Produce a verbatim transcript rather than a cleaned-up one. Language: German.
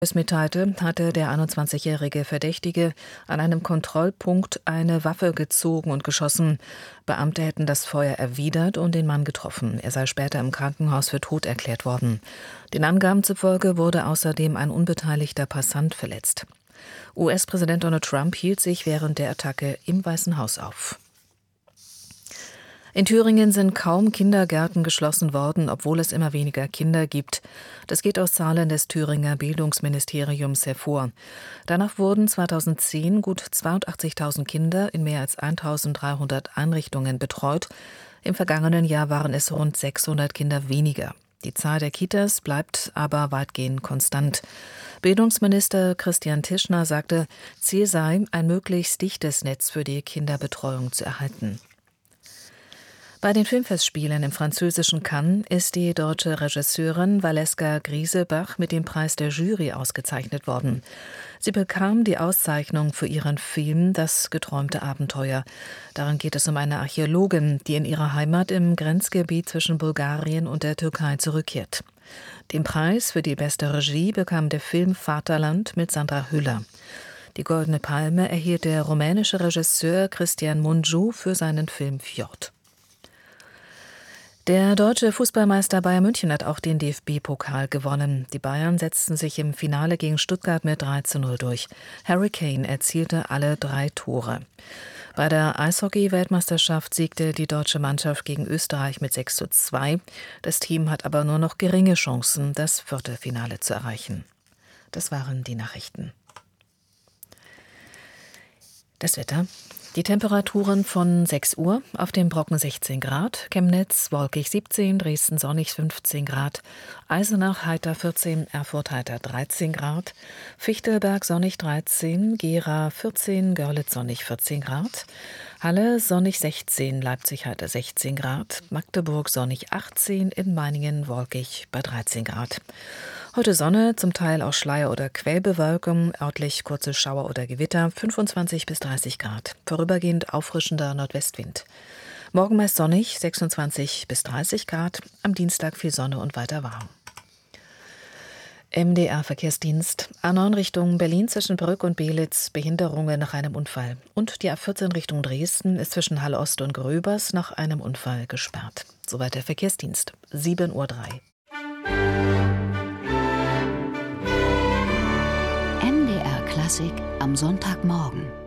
Es mitteilte, hatte der einundzwanzigjährige Verdächtige an einem Kontrollpunkt eine Waffe gezogen und geschossen. Beamte hätten das Feuer erwidert und den Mann getroffen. Er sei später im Krankenhaus für tot erklärt worden. Den Angaben zufolge wurde außerdem ein unbeteiligter Passant verletzt. U S-Präsident Donald Trump hielt sich während der Attacke im Weißen Haus auf. In Thüringen sind kaum Kindergärten geschlossen worden, obwohl es immer weniger Kinder gibt. Das geht aus Zahlen des Thüringer Bildungsministeriums hervor. Danach wurden zweitausendzehn gut zweiundachtzigtausend Kinder in mehr als eintausenddreihundert Einrichtungen betreut. Im vergangenen Jahr waren es rund sechshundert Kinder weniger. Die Zahl der Kitas bleibt aber weitgehend konstant. Bildungsminister Christian Tischner sagte, Ziel sei, ein möglichst dichtes Netz für die Kinderbetreuung zu erhalten. Bei den Filmfestspielen im französischen Cannes ist die deutsche Regisseurin Valeska Griesebach mit dem Preis der Jury ausgezeichnet worden. Sie bekam die Auszeichnung für ihren Film »Das geträumte Abenteuer«. Darin geht es um eine Archäologin, die in ihrer Heimat im Grenzgebiet zwischen Bulgarien und der Türkei zurückkehrt. Den Preis für die beste Regie bekam der Film »Vaterland« mit Sandra Hüller. Die Goldene Palme erhielt der rumänische Regisseur Cristian Mungiu für seinen Film »Fjord«. Der deutsche Fußballmeister Bayern München hat auch den D F B-Pokal gewonnen. Die Bayern setzten sich im Finale gegen Stuttgart mit drei zu null durch. Harry Kane erzielte alle drei Tore. Bei der Eishockey-Weltmeisterschaft siegte die deutsche Mannschaft gegen Österreich mit sechs zu zwei. Das Team hat aber nur noch geringe Chancen, das Viertelfinale zu erreichen. Das waren die Nachrichten. Das Wetter. Die Temperaturen von sechs Uhr, auf dem Brocken sechzehn Grad, Chemnitz wolkig siebzehn, Dresden sonnig fünfzehn Grad, Eisenach heiter vierzehn, Erfurt heiter dreizehn Grad, Fichtelberg sonnig dreizehn, Gera vierzehn, Görlitz sonnig vierzehn Grad, Halle sonnig sechzehn, Leipzig heiter sechzehn Grad, Magdeburg sonnig achtzehn, in Meiningen wolkig bei dreizehn Grad. Heute Sonne, zum Teil auch Schleier- oder Quellbewölkung, örtlich kurze Schauer oder Gewitter, fünfundzwanzig bis dreißig Grad. Vorübergehend auffrischender Nordwestwind. Morgen meist sonnig, sechsundzwanzig bis dreißig Grad. Am Dienstag viel Sonne und weiter warm. M D R-Verkehrsdienst. A neun Richtung Berlin zwischen Brück und Belitz, Behinderungen nach einem Unfall. Und die A vierzehn Richtung Dresden ist zwischen Halle Ost und Gröbers nach einem Unfall gesperrt. Soweit der Verkehrsdienst. sieben Uhr drei. M D R Klassik am Sonntagmorgen.